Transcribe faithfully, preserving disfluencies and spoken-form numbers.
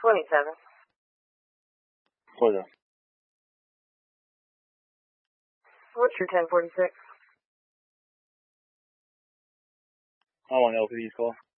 twenty-seven. Pleasure. What's your ten forty-six? I want L P D's call.